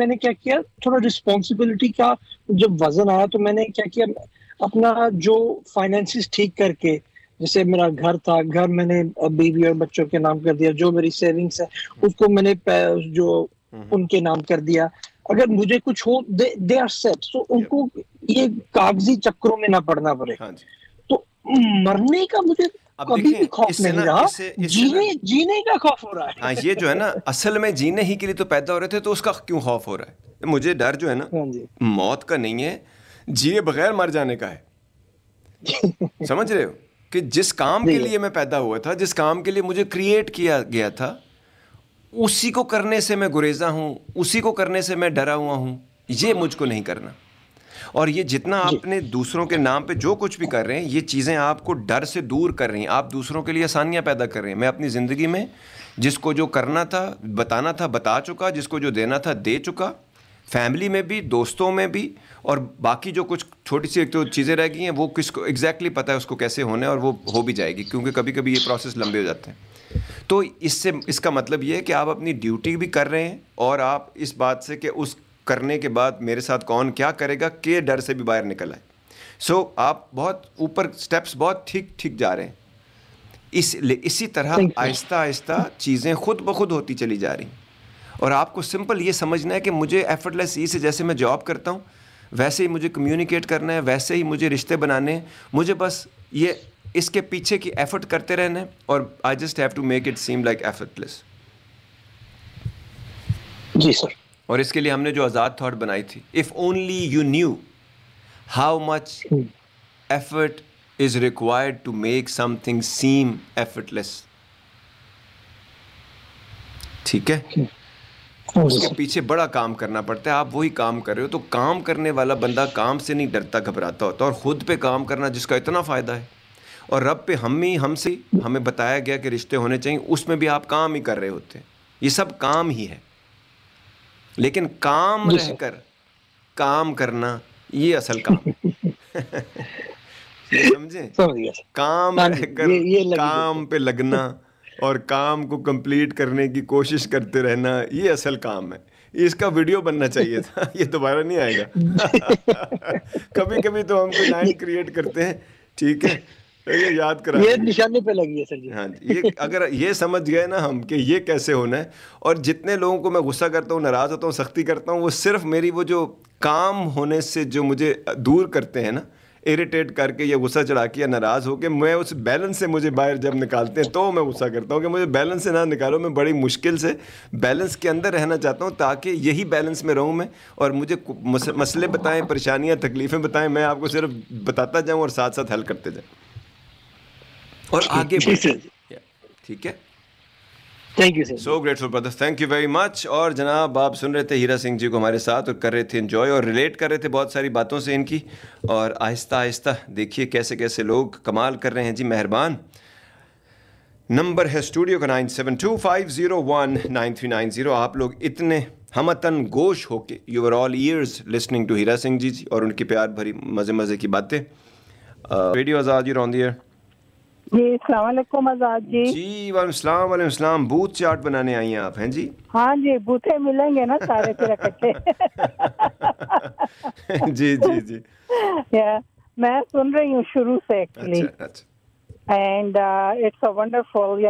میں نے کیا کیا, تھوڑا رسپانسبلٹی کا جب وزن آیا تو میں نے کیا کیا, اپنا جو فائنینسز ٹھیک کر کے, جیسے میرا گھر تھا, گھر میں نے بیوی اور بچوں کے نام کر دیا, جو میری سیونگس ہے اس کو میں نے جو ان کے نام کر دیا. اگر مجھے کچھ ہو دے آر سیٹ, تو ان کو یہ کاغذی چکروں میں نہ پڑنا پڑے. تو مرنے کا مجھے کبھی بھی خوف نہیں رہا, جینے کا خوف ہو رہا ہے. ہاں, یہ جو ہے نا اصل میں جینے ہی کے لیے تو پیدا ہو رہے تھے, تو اس کا کیوں خوف ہو رہا ہے؟ مجھے ڈر جو ہے نا موت کا نہیں ہے, جیے بغیر مر جانے کا ہے. سمجھ رہے ہو کہ جس کام کے لیے میں پیدا ہوا تھا, جس کام کے لیے مجھے کریٹ کیا گیا تھا, اسی کو کرنے سے میں گریزا ہوں, اسی کو کرنے سے میں ڈرا ہوا ہوں. یہ مجھ کو نہیں کرنا. اور یہ جتنا آپ نے دوسروں کے نام پہ جو کچھ بھی کر رہے ہیں, یہ چیزیں آپ کو ڈر سے دور کر رہی ہیں, آپ دوسروں کے لیے آسانیاں پیدا کر رہے ہیں. میں اپنی زندگی میں جس کو جو کرنا تھا, بتانا تھا, بتا چکا, جس کو جو دینا تھا دے چکا, فیملی میں بھی, دوستوں میں بھی, اور باقی جو کچھ چھوٹی سی ایک تو چیزیں رہ گئی ہیں وہ کس کو ایگزیکٹلی پتہ ہے اس کو کیسے ہونا ہے, اور وہ ہو بھی جائے گی, کیونکہ کبھی کبھی یہ پروسیس لمبے ہو جاتے ہیں. تو اس کا مطلب یہ ہے کہ آپ اپنی ڈیوٹی بھی کر رہے ہیں, اور آپ اس بات سے کہ اس کرنے کے بعد میرے ساتھ کون کیا کرے گا کے ڈر سے بھی باہر نکل آئے. سو آپ بہت اوپر سٹیپس بہت ٹھیک جا رہے ہیں. اسی طرح آہستہ آہستہ چیزیں خود بخود ہوتی چلی جا رہی ہیں. اور آپ کو سمپل یہ سمجھنا ہے کہ مجھے ایفرٹ لیس ای سے جیسے میں جاب کرتا ہوں ویسے ہی مجھے کمیونیکیٹ کرنا ہے, ویسے ہی مجھے رشتے بنانے ہیں. مجھے بس یہ اس کے پیچھے کی ایفرٹ کرتے رہنا ہے, اور I just have to make it same like effort لیس. جی سر. اور اس کے لیے ہم نے جو آزاد تھاٹ بنائی تھی, if only you knew how much effort is required to make some thing same effort لیس. ٹھیک ہے, اس کے پیچھے بڑا کام کرنا پڑتا ہے. آپ وہی کام کر رہے ہو, تو کام کرنے والا بندہ کام سے نہیں ڈرتا گھبراتا ہوتا, اور خود پہ کام کرنا جس کا اتنا فائدہ ہے, اور رب پہ ہمیں بتایا گیا کہ رشتے ہونے چاہیے, اس میں بھی آپ کام ہی کر رہے ہوتے ہیں. یہ سب کام ہی ہے, لیکن کام رہ کر کام کرنا یہ اصل کام ہے. سمجھیں, کام رہ کر کام پہ لگنا اور کام کو کمپلیٹ کرنے کی کوشش کرتے رہنا, یہ اصل کام ہے. اس کا ویڈیو بننا چاہیے تھا, یہ دوبارہ نہیں آئے گا. کبھی کبھی تو ہم کوئی لائن کریٹ کرتے ہیں, ٹھیک ہے, یہ یاد کرا, یہ نشانے پہ لگی ہے سر جی. ہاں جی, یہ اگر یہ سمجھ گئے نا ہم کہ یہ کیسے ہونا ہے. اور جتنے لوگوں کو میں غصہ کرتا ہوں, ناراض ہوتا ہوں, سختی کرتا ہوں, وہ صرف میری وہ جو کام ہونے سے جو مجھے دور کرتے ہیں نا, اریٹیٹ کر کے یا غصہ چڑھا کے یا ناراض ہو کے, میں اس بیلنس سے مجھے باہر جب نکالتے ہیں تو میں غصہ کرتا ہوں کہ مجھے بیلنس سے نہ نکالو. میں بڑی مشکل سے بیلنس کے اندر رہنا چاہتا ہوں تاکہ یہی بیلنس میں رہوں میں, اور مجھے مسئلے بتائیں, پریشانیاں, تکلیفیں بتائیں, میں آپ کو صرف بتاتا جاؤں اور ساتھ ساتھ حل کرتے جاؤں اور آگے بڑھیں. ٹھیک ہے, thank you sir. So grateful Brother, thank you very much. اور جناب آپ سن رہے تھے ہیرا سنگھ جی کو ہمارے ساتھ, اور کر رہے تھے انجوائے, اور ریلیٹ کر رہے تھے بہت ساری باتوں سے ان کی, اور آہستہ آہستہ دیکھیے کیسے کیسے لوگ کمال کر رہے ہیں. جی مہربان. نمبر ہے اسٹوڈیو کا 9725019390. آپ لوگ اتنے ہمتن گوش ہو کے, you are all years listening to ہیرا سنگھ جی اور ان کی پیار بھری مزے کی باتیں. Radio Azad, you on the year. جی السلام علیکم آزاد جی. جی وعلیکم السلام. بوت چاٹ بنانے آئی ہیں آپ, ہیں جی؟ ہاں جی, بوتھے ملیں گے نا سارے پھر اکٹھے. جی جی جی, میں سن رہی ہوں شروع سے actually, and it's a wonderful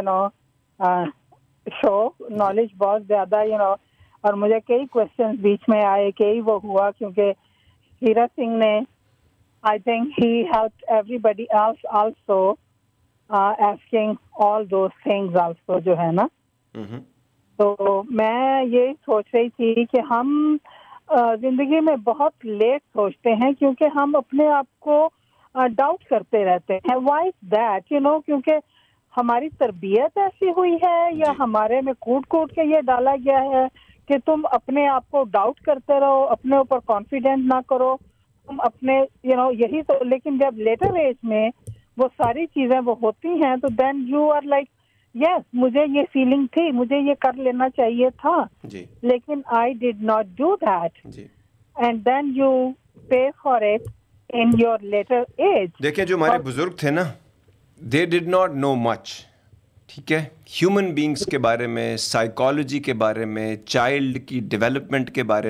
show, knowledge بہت زیادہ اور مجھے کئی کوشچنز بیچ میں آئے, کئی وہ ہوا کیونکہ ہیرا سنگھ نے I think he helped everybody else also asking all those things also جو ہے نا. تو میں یہ سوچ رہی تھی کہ ہم زندگی میں بہت لیٹ سوچتے ہیں کیونکہ ہم اپنے آپ کو ڈاؤٹ کرتے رہتے ہیں. why is that کیونکہ ہماری تربیت ایسی ہوئی ہے یا ہمارے میں کوٹ کے یہ ڈالا گیا ہے کہ تم اپنے آپ کو ڈاؤٹ کرتے رہو, اپنے اوپر کانفیڈنٹ نہ کرو, تم اپنے یہی تو. لیکن جب لیٹر ایج میں وہ ساری چیزیں وہ ہوتی ہیں تو then you are like yes, مجھے یہ فیلنگ تھی, مجھے یہ کر لینا چاہیے تھا, لیکن آئی did not do that, and then you pay for it in your letter age. دیکھیں جو ہمارے بزرگ تھے نا, دے ڈڈ ناٹ نو مچ, ٹھیک ہے, ہیومن بینگس کے بارے میں, سائیکالوجی کے بارے میں, چائلڈ کی ڈیولپمنٹ کے بارے